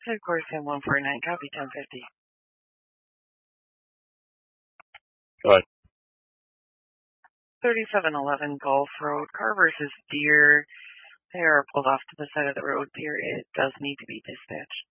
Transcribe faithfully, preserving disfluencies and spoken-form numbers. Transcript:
Headquarters ten one four nine, copy ten fifty. Go ahead. thirty-seven eleven Gulf Road, car versus deer. They are pulled off to the side of the road. Deer, it does need to be dispatched.